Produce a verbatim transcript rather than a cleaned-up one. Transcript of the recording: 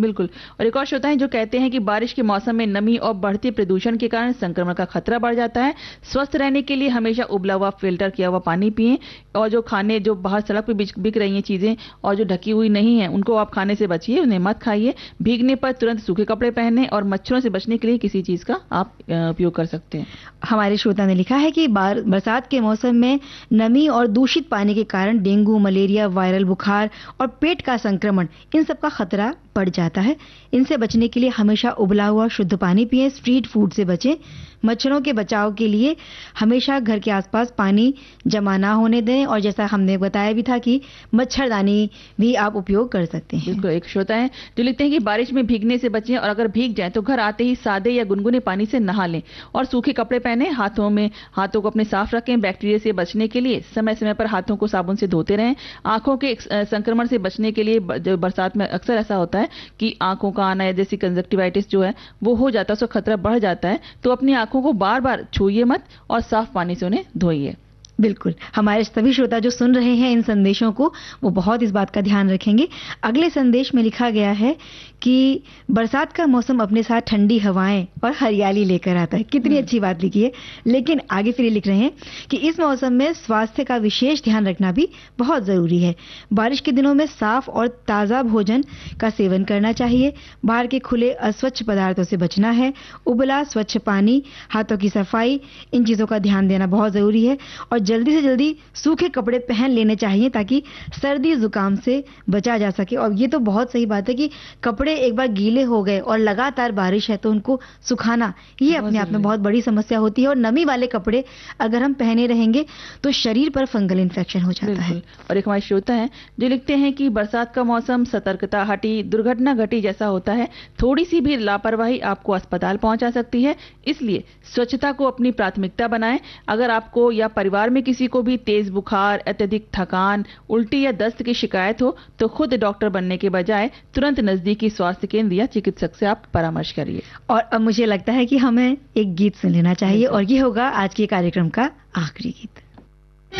बिल्कुल। और एक और श्रोता है जो कहते हैं कि बारिश के मौसम में नमी और बढ़ते प्रदूषण के कारण संक्रमण का खतरा बढ़ जाता है। स्वस्थ रहने के लिए हमेशा उबला हुआ फिल्टर किया हुआ पानी पिएं और जो खाने जो बाहर सड़क पे बिक बिक रही हैं चीजें और जो ढकी हुई नहीं है उनको आप खाने से बचिए, उन्हें मत खाइए। भीगने पर तुरंत सूखे कपड़े पहने और मच्छरों से बचने के लिए किसी चीज का आप उपयोग कर सकते हैं। हमारे श्रोता ने लिखा है कि बरसात के मौसम में नमी और दूषित पानी के कारण डेंगू, मलेरिया, वायरल बुखार और पेट का संक्रमण इन सब का खतरा बढ़ जाता है। इनसे बचने के लिए हमेशा उबला हुआ शुद्ध पानी पिएं, स्ट्रीट फूड से बचें। मच्छरों के बचाव के लिए हमेशा घर के आसपास पानी जमा ना होने दें और जैसा हमने बताया भी था कि मच्छरदानी भी आप उपयोग कर सकते हैं। बिल्कुल। एक श्रोता है जो लिखते हैं कि बारिश में भीगने से बचें और अगर भीग जाएं तो घर आते ही सादे या गुनगुने पानी से नहा लें और सूखे कपड़े पहने। हाथों में हाथों को अपने साफ रखें। बैक्टीरिया से बचने के लिए समय समय पर हाथों को साबुन से धोते रहें। आंखों के संक्रमण से बचने के लिए बरसात में अक्सर ऐसा होता है कि आंखों का आना है, जैसी कंजक्टिवाइटिस जो है वो हो जाता है, उसका खतरा बढ़ जाता है। तो अपनी आंखों को बार बार छूइए मत और साफ पानी से उन्हें धोइए। बिल्कुल। हमारे सभी श्रोता जो सुन रहे हैं इन संदेशों को वो बहुत इस बात का ध्यान रखेंगे। अगले संदेश में लिखा गया है कि बरसात का मौसम अपने साथ ठंडी हवाएं और हरियाली लेकर आता है। कितनी अच्छी बात लिखी है। लेकिन आगे फिर लिख रहे हैं कि इस मौसम में स्वास्थ्य का विशेष ध्यान रखना भी बहुत जरूरी है। बारिश के दिनों में साफ और ताजा भोजन का सेवन करना चाहिए। बाहर के खुले अस्वच्छ पदार्थों से बचना है। उबला स्वच्छ पानी, हाथों की सफाई, इन चीजों का ध्यान देना बहुत जरूरी है और जल्दी से जल्दी सूखे कपड़े पहन लेने चाहिए ताकि सर्दी जुकाम से बचा जा सके। और ये तो बहुत सही बात है कि कपड़े एक बार गीले हो गए और लगातार बारिश है तो उनको सुखाना ये अपने आप में बहुत बड़ी समस्या होती है और नमी वाले कपड़े अगर हम पहने रहेंगे तो शरीर पर फंगल इन्फेक्शन हो जाता है। और एक हमारे श्रोता हैं जो लिखते हैं कि बरसात का मौसम सतर्कता हटी, दुर्घटना घटी जैसा होता है। थोड़ी सी भी लापरवाही आपको अस्पताल पहुंचा सकती है, इसलिए स्वच्छता को अपनी प्राथमिकता बनाएं। अगर आपको या परिवार में किसी को भी तेज बुखार, अत्यधिक थकान, उल्टी या दस्त की शिकायत हो तो खुद डॉक्टर बनने के बजाय तुरंत नजदीकी स्वास्थ्य केंद्र या चिकित्सक से आप परामर्श करिए। और अब मुझे लगता है कि हमें एक गीत सुन लेना चाहिए और ये होगा आज के कार्यक्रम का आखिरी गीत।